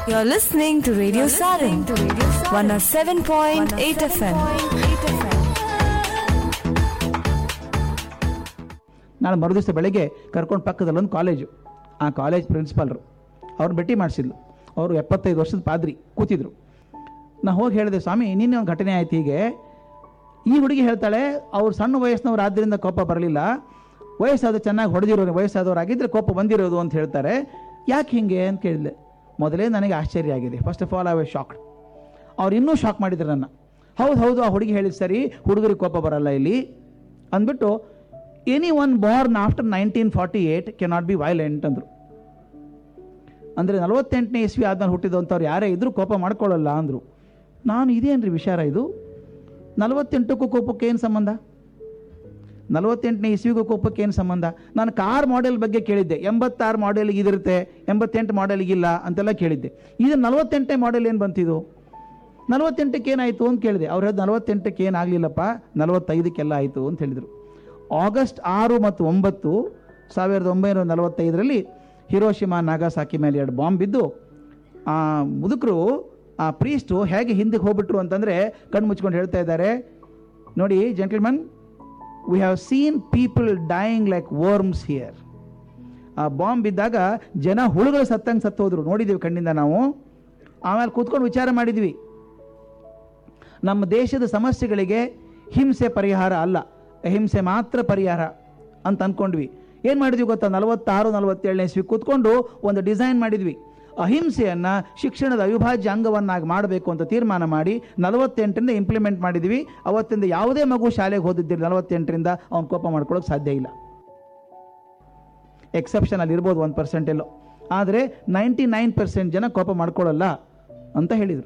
You're listening to Radio Sarin, 107.8 FM. ನಾನು ಮರುದಿವಸ ಬೆಳಗ್ಗೆ ಕರ್ಕೊಂಡು ಪಕ್ಕದಲ್ಲೊಂದು ಕಾಲೇಜು, ಆ ಕಾಲೇಜ್ ಪ್ರಿನ್ಸಿಪಾಲ್ರು ಅವ್ರು ಭೇಟಿ ಮಾಡಿಸಿದ್ಲು. ಅವರು 75 ವರ್ಷದ ಪಾದ್ರಿ ಕೂತಿದ್ರು. ನಾ ಹೋಗಿ ಹೇಳಿದೆ, ಸ್ವಾಮಿ ನಿನ್ನೆ ಒಂದು ಘಟನೆ ಆಯ್ತು. ಹೀಗೆ ಈ ಹುಡುಗಿ ಹೇಳ್ತಾಳೆ, ಅವ್ರು ಸಣ್ಣ ವಯಸ್ಸಿನವ್ರು ಆದ್ದರಿಂದ ಕೋಪ ಬರಲಿಲ್ಲ, ವಯಸ್ಸಾದ ಚೆನ್ನಾಗಿ ಹೊಡೆದಿರೋರು, ವಯಸ್ಸಾದವರಾಗಿದ್ದರೆ ಕೋಪ ಬಂದಿರೋದು ಅಂತ ಹೇಳ್ತಾರೆ, ಯಾಕೆ ಹಿಂಗೆ ಅಂತ ಕೇಳಿದೆ. ಮೊದಲೇ ನನಗೆ ಆಶ್ಚರ್ಯ ಆಗಿದೆ. First of all I was shocked. ಅವ್ರು ಇನ್ನೂ ಶಾಕ್ ಮಾಡಿದ್ರು ನನ್ನ. ಹೌದು ಆ ಹುಡುಗಿ ಹೇಳಿದ ಸರಿ, ಹುಡುಗರಿಗೆ ಕೋಪ ಬರಲ್ಲ ಇಲ್ಲಿ ಅಂದ್ಬಿಟ್ಟು, any one Born after 1948 cannot be violent ಅಂದರು. ಅಂದರೆ 48ನೇ ಇಸ್ವಿ ಆದ್ಮೇಲೆ ಹುಟ್ಟಿದಂಥವ್ರು ಯಾರೇ ಇದ್ರೂ ಕೋಪ ಮಾಡ್ಕೊಳ್ಳಲ್ಲ ಅಂದರು. ನಾನು ಇದೇನ್ರಿ ವಿಚಾರ ಇದು, 48ಕ್ಕೂ ಕೋಪಕ್ಕೆ ಏನು ಸಂಬಂಧ, 48ನೇ ಇಸ್ವಿಗೂ ಕೋಪಕ್ಕೆ ಏನು ಸಂಬಂಧ? ನಾನು ಕಾರ್ ಮಾಡೆಲ್ ಬಗ್ಗೆ ಕೇಳಿದ್ದೆ, 86 ಮಾಡೆಲ್ಗೆ ಇದಿರುತ್ತೆ, 88 ಮಾಡೆಲ್ಗಿಲ್ಲ ಅಂತೆಲ್ಲ ಕೇಳಿದ್ದೆ. ಇದು 48ನೇ ಮಾಡೆಲ್ ಏನು ಬಂತಿದ್ದು, 48ಕ್ಕೆ ಏನಾಯಿತು ಅಂತ ಕೇಳಿದೆ. ಅವ್ರು ಹೇಳಿದ 48ಕ್ಕೆ ಏನಾಗಲಿಲ್ಲಪ್ಪ, 45ಕ್ಕೆಲ್ಲ ಆಯಿತು ಅಂತ ಹೇಳಿದರು. ಆಗಸ್ಟ್ 6 ಮತ್ತು 9, 1945ರಲ್ಲಿ ಹಿರೋಶಿಮಾ ನಾಗಾಸಾಕಿ ಮೇಲೆ 2 ಬಾಂಬ್ ಬಿದ್ದು ಆ ಮುದುಕರು, ಆ ಪ್ರೀಸ್ಟು ಹೇಗೆ ಹಿಂದಕ್ಕೆ ಹೋಗ್ಬಿಟ್ರು ಅಂತಂದರೆ ಕಣ್ಣು ಮುಚ್ಕೊಂಡು ಹೇಳ್ತಾ ಇದ್ದಾರೆ, ನೋಡಿ gentleman, we have seen people dying like worms here. ಆ ಬಾಂಬ್ ಬಿದ್ದಾಗ ಜನ ಹುಳುಗಳು ಸತ್ತಂಗೆ ಸತ್ತೋದ್ರು, ನೋಡಿದ್ದೀವಿ ಕಣ್ಣಿಂದ ನಾವು. ಆಮೇಲೆ ಕೂತ್ಕೊಂಡು ವಿಚಾರ ಮಾಡಿದ್ವಿ, ನಮ್ಮ ದೇಶದ ಸಮಸ್ಯೆಗಳಿಗೆ ಹಿಂಸೆ ಪರಿಹಾರ ಅಲ್ಲ, ಅಹಿಂಸೆ ಮಾತ್ರ ಪರಿಹಾರ ಅಂತ ಅಂದ್ಕೊಂಡ್ವಿ. ಏನು ಮಾಡಿದ್ವಿ ಗೊತ್ತಾ, 46-47ನೇ ಇಸ್ವಿ ಕೂತ್ಕೊಂಡು ಒಂದು ಡಿಸೈನ್ ಮಾಡಿದ್ವಿ. ಅಹಿಂಸೆಯನ್ನು ಶಿಕ್ಷಣದ ಅವಿಭಾಜ್ಯ ಅಂಗವನ್ನಾಗಿ ಮಾಡಬೇಕು ಅಂತ ತೀರ್ಮಾನ ಮಾಡಿ 48ರಿಂದ ಇಂಪ್ಲಿಮೆಂಟ್ ಮಾಡಿದ್ವಿ. ಅವತ್ತಿಂದ ಯಾವುದೇ ಮಗು ಶಾಲೆಗೆ ಹೋದಿದ್ದಿಲ್ಲ, 48ರಿಂದ ಅವ್ನು ಕೋಪ ಮಾಡ್ಕೊಳ್ಳೋಕೆ ಸಾಧ್ಯ ಇಲ್ಲ. ಎಕ್ಸೆಪ್ಷನ್ ಅಲ್ಲಿ ಇರ್ಬೋದು 1% ಎಲ್ಲೋ, ಆದರೆ 99% ಜನ ಕೋಪ ಮಾಡ್ಕೊಳ್ಳಲ್ಲ ಅಂತ ಹೇಳಿದರು.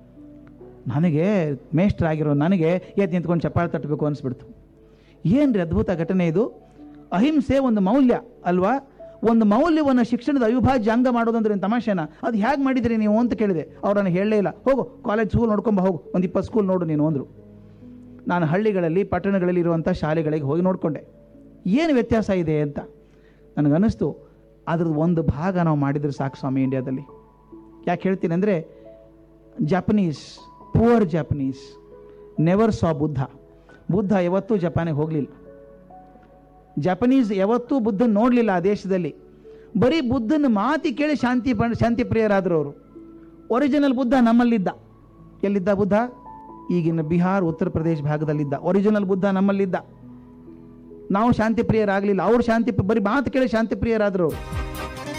ನನಗೆ ಮೇಷ್ಟ್ರಾಗಿರೋ ನನಗೆ ಎದ್ದು ನಿಂತ್ಕೊಂಡು ಚಪ್ಪಾಳೆ ತಟ್ಟಬೇಕು ಅನಿಸ್ಬಿಡ್ತು. ಏನ್ರಿ ಅದ್ಭುತ ಘಟನೆ ಇದು. ಅಹಿಂಸೆ ಒಂದು ಮೌಲ್ಯ ಅಲ್ವಾ, ಒಂದು ಮೌಲ್ಯವನ್ನು ಶಿಕ್ಷಣದ ಅವಿಭಾಜ್ಯ ಅಂಗ ಮಾಡೋದಂದ್ರೆ ತಮಾಷೆನ, ಅದು ಹೇಗೆ ಮಾಡಿದ್ರಿ ನೀವು ಅಂತ ಕೇಳಿದೆ. ಅವ್ರು ನನಗೆ ಹೇಳಲೇ ಇಲ್ಲ, ಹೋಗು ಕಾಲೇಜ್ ಸ್ಕೂಲ್ ನೋಡ್ಕೊಂಬ, ಹೋಗು ಒಂದು 20 ಸ್ಕೂಲ್ ನೋಡು ನೀನು ಅಂದರು. ನಾನು ಹಳ್ಳಿಗಳಲ್ಲಿ ಪಟ್ಟಣಗಳಲ್ಲಿ ಇರುವಂಥ ಶಾಲೆಗಳಿಗೆ ಹೋಗಿ ನೋಡಿಕೊಂಡೆ ಏನು ವ್ಯತ್ಯಾಸ ಇದೆ ಅಂತ. ನನಗನ್ನಿಸ್ತು ಅದ್ರದ್ದು ಒಂದು ಭಾಗ ನಾವು ಮಾಡಿದರೆ ಸಾಕು ಸ್ವಾಮಿ ಇಂಡಿಯಾದಲ್ಲಿ. ಯಾಕೆ ಹೇಳ್ತೀನಿ ಅಂದರೆ, ಜಪನೀಸ್, ಪುವರ್ ಜಪನೀಸ್ ನೆವರ್ ಸಾ ಬುದ್ಧ ಯಾವತ್ತೂ ಜಪಾನಿಗೆ ಹೋಗಲಿಲ್ಲ. ಜಪನೀಸ್ ಯಾವತ್ತೂ ಬುದ್ಧನ ನೋಡಲಿಲ್ಲ ಆ ದೇಶದಲ್ಲಿ. ಬರೀ ಬುದ್ಧನ ಮಾತಿ ಕೇಳಿ ಶಾಂತಿ ಪ್ರಿಯರಾದರು ಅವರು. ಒರಿಜಿನಲ್ ಬುದ್ಧ ನಮ್ಮಲ್ಲಿದ್ದ. ಎಲ್ಲಿದ್ದ ಬುದ್ಧ? ಈಗಿನ ಬಿಹಾರ್, ಉತ್ತರ ಪ್ರದೇಶ ಭಾಗದಲ್ಲಿದ್ದ. ಒರಿಜಿನಲ್ ಬುದ್ಧ ನಮ್ಮಲ್ಲಿದ್ದ. ನಾವು ಶಾಂತಿ ಪ್ರಿಯರಾಗಲಿಲ್ಲ, ಅವರು ಬರೀ ಮಾತು ಕೇಳಿ ಶಾಂತಿ ಪ್ರಿಯರಾದರು ಅವರು.